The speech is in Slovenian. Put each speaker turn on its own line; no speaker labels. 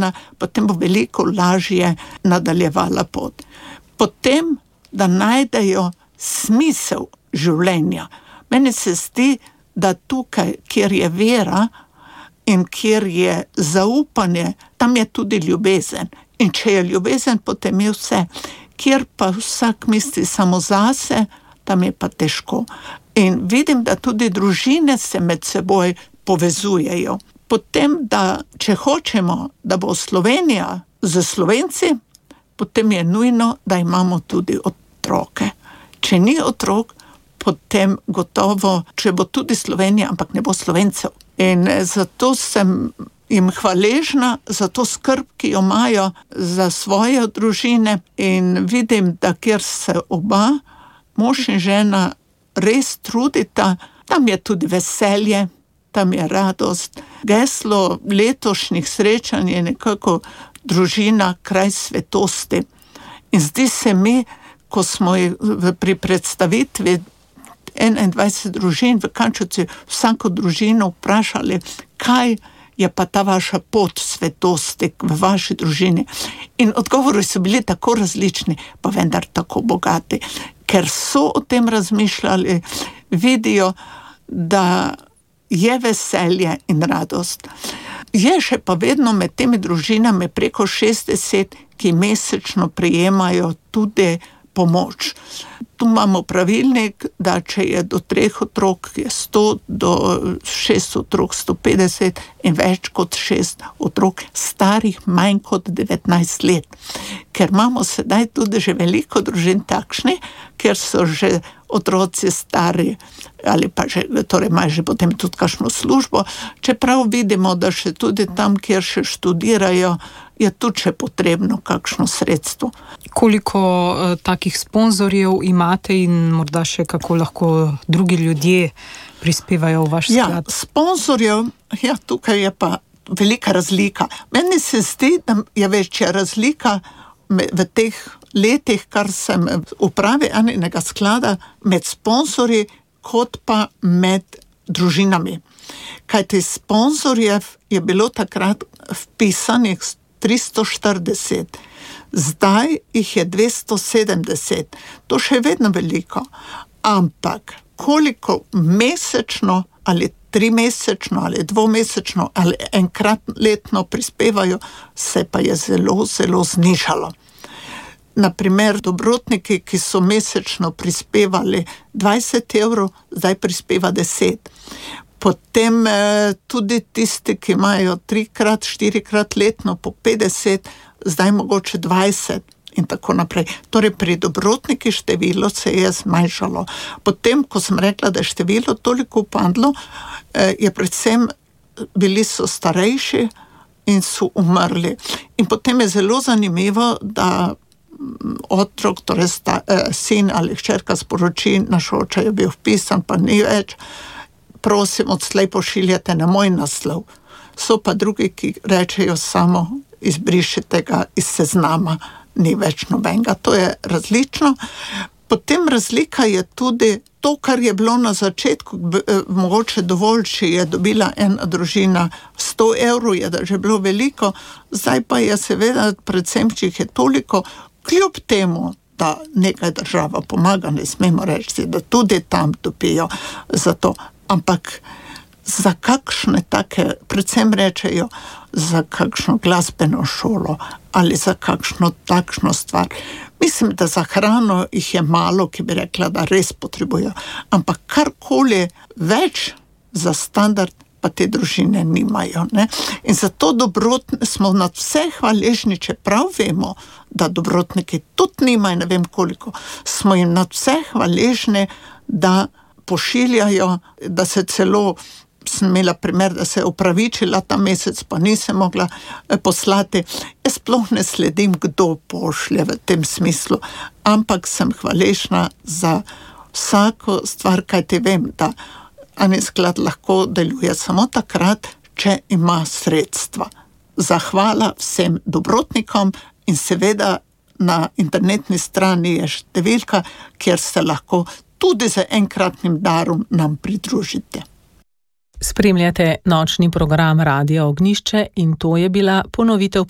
prepričana, potem bo veliko lažje nadaljevala pot. Potem, da najdejo smisel življenja. Meni se zdi, da tukaj, kjer je vera in kjer je zaupanje, tam je tudi ljubezen. In če je ljubezen, potem je vse. Kjer pa vsak misli samo zase, tam je pa težko. In vidim, da tudi družine se med seboj povezujejo. Potem, da če hočemo, da bo Slovenija z Slovenci, potem je nujno, da imamo tudi otroke. Če ni otrok, potem gotovo, če bo tudi Slovenija, ampak ne bo Slovencev. In zato sem jim hvaležna za to skrb, ki jo imajo za svoje družine, in vidim, da kjer se oba, mož in žena, res trudita, tam je tudi veselje, tam je radost. Geslo letošnjih srečanj je nekako družina, kraj svetosti. In zdi se mi, ko smo pri predstavitvi 21 družin v Kančevci vsako družino vprašali, kaj je pa ta vaša pot svetosti v vaši družini. In odgovori so bili tako različni, pa vendar tako bogati, ker so o tem razmišljali, vidijo, da je veselje in radost. Je še pa vedno med temi družinami preko 60, ki mesečno prejemajo tudi pomoč. Tu imamo pravilnik, da če je do 3 otrok, je 100, do 6 otrok 150 in več kot 6 otrok starih manj kot 19 let. Ker imamo sedaj tudi že veliko družin takšnih, ker so že otroci stari ali pa že, torej imajo že potem tudi kakšno službo, čeprav vidimo, da še tudi tam, kjer še študirajo, je tudi še potrebno kakšno sredstvo.
Koliko takih sponzorjev imate in morda še kako lahko drugi ljudje prispevajo v vaš sklad?
Sponzorjev, tukaj je pa velika razlika. Meni se zdi, da je večja razlika v teh letih, kar sem upravi enega sklada, med sponzorji kot pa med družinami. Kajti sponzorjev je bilo takrat vpisanih 340, zdaj jih je 270, to še vedno veliko, ampak koliko mesečno ali 3-mesečno ali 2-mesečno ali enkrat letno prispevajo, se pa je zelo, zelo znižalo. Naprimer, dobrotniki, ki so mesečno prispevali 20 evrov, zdaj prispeva 10. Potem tudi tisti, ki imajo 3-krat, 4-krat letno po 50, zdaj mogoče 20 in tako naprej. Torej pri dobrotniki število se je zmanjšalo. Potem, ko sem rekla, da je število toliko upadlo, je predvsem bili so starejši in so umrli. In potem je zelo zanimivo, da otrok, torej sin ali hčerka sporoči, naš oče je bil vpisan, pa ni več, prosim, odslej pošiljate na moj naslov. So pa drugi, ki rečejo samo izbrišite ga iz seznama, ni več nobenega. To je različno. Potem razlika je tudi to, kar je bilo na začetku, mogoče dovolj, če je dobila ena družina 100 evrov, je da že bilo veliko, zdaj pa je seveda, predvsem, če jih je toliko, kljub temu, da nekaj država pomaga, ne smemo reči, da tudi tam dobijo za to. Ampak za kakšne take, predvsem rečejo, za kakšno glasbeno šolo ali za kakšno takšno stvar. Mislim, da za hrano jih je malo, ki bi rekla, da res potrebujo. Ampak karkoli več za standard pa te družine nimajo. Ne? In zato smo nad vse hvaležni, čeprav vemo, da dobrotniki tudi nimajo, ne vem koliko, smo jim nad vse hvaležni, da pošiljajo, da se celo, sem imela primer, da se je opravičila ta mesec, pa nisem mogla poslati. Jaz sploh ne sledim, kdo pošlje v tem smislu, ampak sem hvaležna za vsako stvar, kajti vem, da Ani sklad lahko deluje samo takrat, če ima sredstva. Zahvala vsem dobrotnikom in seveda na internetni strani je številka, kjer se lahko tudi z enkratnim darom nam pridružite.
Spremljate nočni program Radia Ognjišče in to je bila ponovitev